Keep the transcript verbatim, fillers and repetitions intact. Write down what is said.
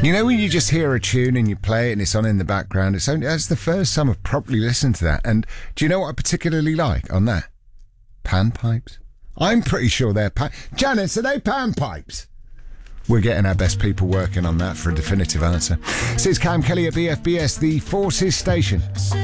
You know when you just hear a tune and you play it and it's on in the background? It's only that's the first time I've properly listened to that. And do you know what I particularly like on that? Panpipes. I'm pretty sure they're pan... Janice, are they panpipes? We're getting our best people working on that for a definitive answer. This is Cam Kelly at B F B S, the Forces Station.